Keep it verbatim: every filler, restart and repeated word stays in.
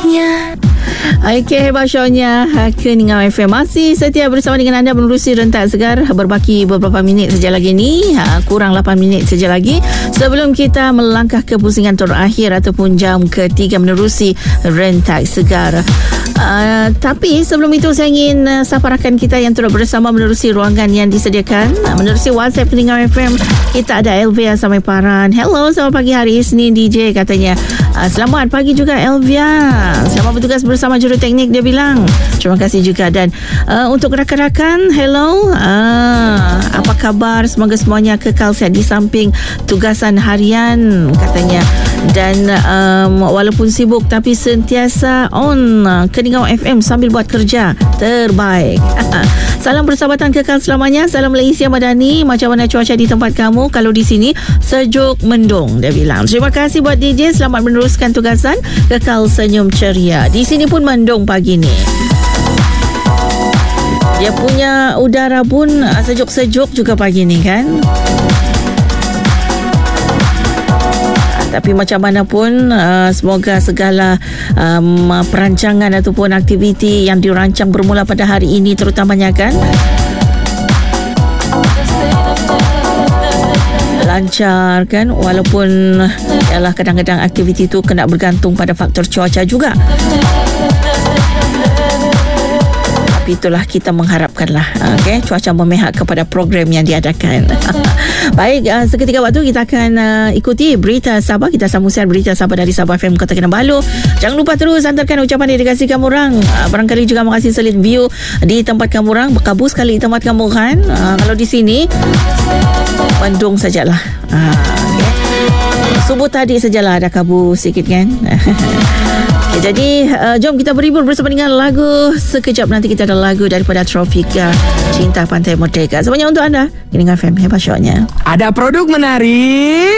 shownya. Okey, hebat shownya Keningau F M masih setia bersama dengan anda menerusi rentak segar. Berbaki beberapa minit saja lagi ni, ha, kurang lapan minit saja lagi sebelum kita melangkah ke pusingan terakhir ataupun jam ketiga menerusi rentak segar. Uh, tapi sebelum itu saya ingin uh, sapa rakan kita yang turut bersama menerusi ruangan yang disediakan uh, menerusi WhatsApp Keningau F M. Kita ada Elvia Samai Paran. Hello, selamat pagi hari Isnin D J katanya. Uh, selamat pagi juga Elvia. Selamat bertugas bersama juruteknik dia bilang. Terima kasih juga. Dan uh, untuk rakan-rakan, hello. Uh, apa khabar? Semoga semuanya kekal sihat di samping tugasan harian katanya. Dan um, walaupun sibuk tapi sentiasa on uh, Keningau F M sambil buat kerja terbaik. Salam persahabatan kekal selamanya. Salam Malaysia Madani. Macam mana cuaca di tempat kamu? Kalau di sini sejuk mendung dia bilang. Terima kasih buat D J. Selamat meneruskan tugasan. Kekal senyum ceria. Di sini pun mendung pagi ni. Dia punya udara pun uh, sejuk-sejuk juga pagi ni kan. Tapi macam mana pun uh, semoga segala um, perancangan ataupun aktiviti yang dirancang bermula pada hari ini terutamanya kan lancar kan, walaupun ialah kadang-kadang aktiviti itu kena bergantung pada faktor cuaca juga. Tapi itulah kita mengharapkanlah, okay, cuaca memihak kepada program yang diadakan. Baik, uh, seketika waktu kita akan uh, ikuti berita Sabah. Kita sambung siar berita Sabah dari Sabah F M Kota Kinabalu. Jangan lupa terus hantarkan ucapan dedikasi kamu orang. Uh, barangkali juga makasih selit view di tempat kamu orang. Berkabus sekali di tempat kamu kan. Uh, kalau di sini mendung sajalah. Uh, okay. Subuh tadi sajalah ada kabut sikit kan. Okay, jadi uh, jom kita berhibur bersama dengan lagu. Sekejap nanti kita ada lagu daripada Tropika, Cinta Pantai Merdeka. Semuanya untuk anda. Keningau F M, hebat shownya. Ada produk menarik.